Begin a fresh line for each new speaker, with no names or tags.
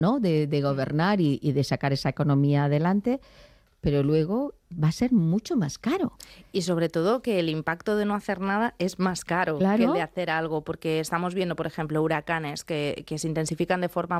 ¿no? De gobernar y de sacar esa economía adelante, pero luego va a ser mucho más caro.
Y sobre todo que el impacto de no hacer nada es más caro que el de
Claro.
hacer algo, porque estamos viendo, por ejemplo, huracanes que se intensifican de forma